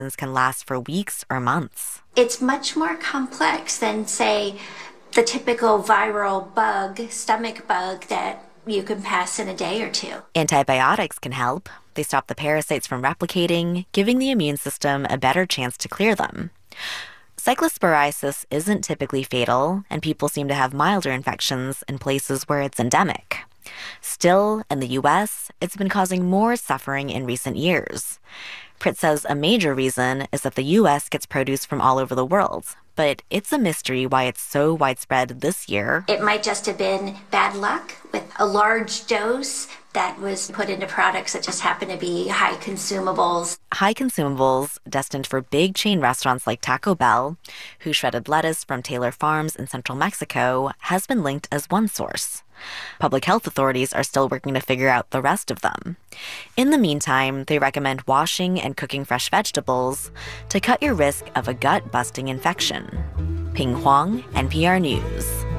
can last for weeks or months. It's much more complex than, say, the typical viral bug, stomach bug that you can pass in a day or two. Antibiotics can help. They stop the parasites from replicating, giving the immune system a better chance to clear them. Cyclosporiasis isn't typically fatal, and people seem to have milder infections in places where it's endemic. Still, in the U.S., it's been causing more suffering in recent years. Pritt says a major reason is that the U.S. gets produce from all over the world, but it's a mystery why it's so widespread this year. It might just have been bad luck with a large dose that was put into products that just happen to be high consumables. High consumables destined for big chain restaurants like Taco Bell, whose shredded lettuce from Taylor Farms in central Mexico has been linked as one source. Public health authorities are still working to figure out the rest of them. In the meantime, they recommend washing and cooking fresh vegetables to cut your risk of a gut-busting infection. Ping Huang, NPR News.